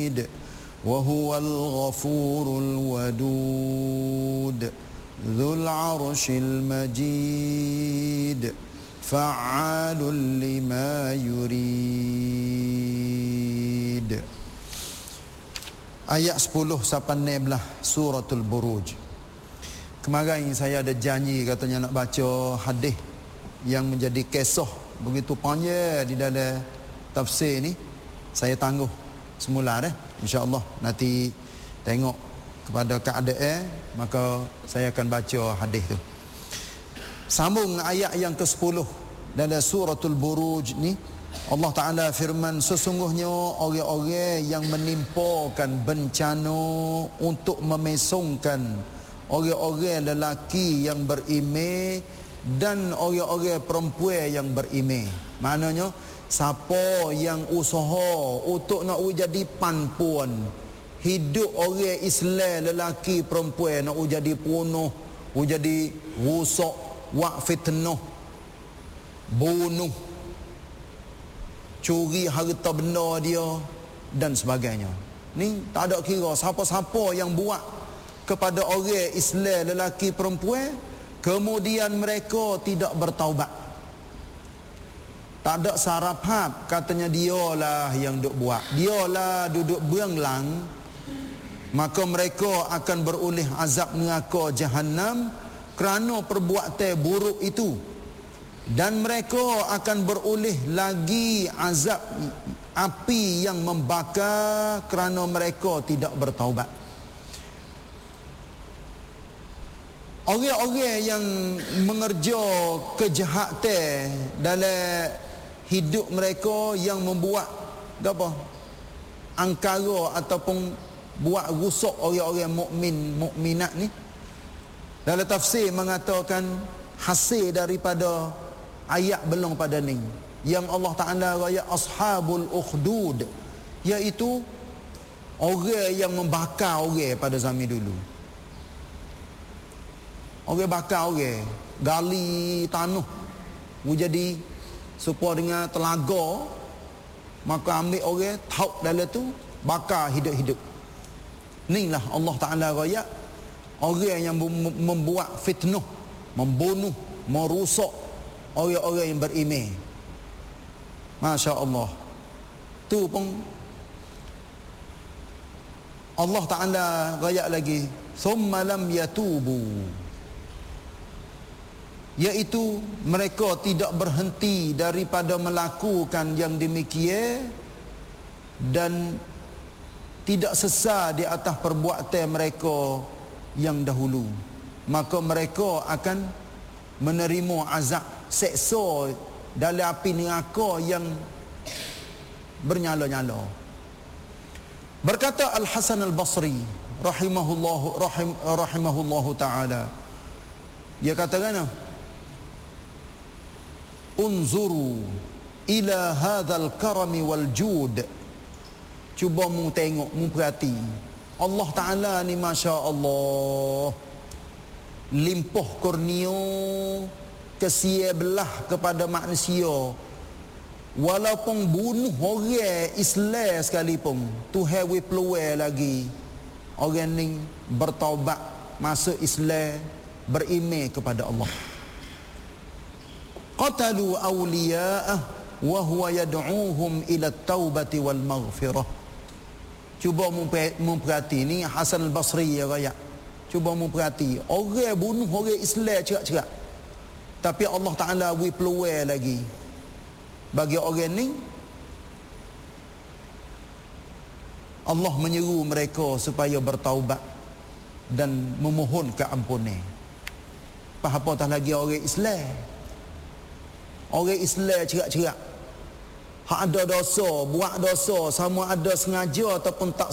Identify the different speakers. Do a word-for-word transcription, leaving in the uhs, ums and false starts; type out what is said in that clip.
Speaker 1: حميد وهو الغفور الودود ذو العرش المجيد فعال لما يريد. Ayat sepuluh sampai enam belas suratul Buruj. Kemarin saya ada janji katanya nak baca hadis yang menjadi kisah begitu panjang di dalam tafsir ni. Saya tangguh semula dah. InsyaAllah nanti tengok kepada keadaan, maka saya akan baca hadis tu. Sambung ayat yang ke sepuluh dalam suratul Buruj ni, Allah Ta'ala firman, sesungguhnya orang-orang yang menimpakan bencana untuk memesongkan orang-orang lelaki yang beriman dan orang-orang perempuan yang beriman. Maknanya siapa yang usaha untuk nak jadi panpuan hidup orang Islam lelaki perempuan, nak jadi punuh, jadi rusak, wak fitnah, bunuh, curi harta benda dia dan sebagainya. Ni tak ada kira siapa-siapa yang buat kepada orang Islam lelaki perempuan, kemudian mereka tidak bertaubat, tak ada sarafat, katanya dialah yang duk buat, dialah duduk beranglang, maka mereka akan beroleh azab neraka Jahannam kerana perbuatan buruk itu, dan mereka akan beroleh lagi azab api yang membakar kerana mereka tidak bertaubat. Orang-orang yang mengerja kejahatan dalam hidup mereka, yang membuat apa angkara ataupun buat rusak orang-orang mukmin mukminat ni, dalam tafsir mengatakan hasil daripada ayat belum pada ni yang Allah Ta'ala raya ashabul ukhdud, iaitu orang yang membakar orang pada zaman dulu. Orang bakar orang, gali tanah menjadi supaya dengan telaga, maka ambil orang tauk dalam tu, bakar hidup-hidup. Inilah Allah Ta'ala raya orang yang membuat fitnah, membunuh, merusak orang-orang yang beriman. Masya Allah. Tu pun Allah Ta'ala raya lagi, thumma lam yatubu, iaitu mereka tidak berhenti daripada melakukan yang demikian dan tidak sesat di atas perbuatan mereka yang dahulu, maka mereka akan menerima azab seksa dalam api neraka yang bernyala-nyala. Berkata Al-Hasan Al-Basri rahimahullahu rahim, rahimahullahu taala, dia katakan, unzuru ila hadzal karami wal jud, cuba mu tengok, mu perhati Allah Ta'ala ni, Masya Allah, limpah kurnia kesia belah kepada manusia. Walaupun bunuh orang Islam sekalipun, Tuhan wi peluang lagi orang ni bertaubat, masuk Islam, beriman kepada Allah. Qatalu awliya'ah wa huwa yad'uuhum ila at-taubati wal maghfirah. Cuba memperhati ni Hasan Al-Basri ya raya. Cuba memperhati, orang bunuh orang Islam cerak-cerak, tapi Allah Ta'ala beri peluang lagi bagi orang ni. Allah menyeru mereka supaya bertaubat dan memohon keampunan. Apa-apa tak lagi orang Islam, orang Islam cerak-cerak, hak ada dosa, buat dosa, sama ada sengaja ataupun tak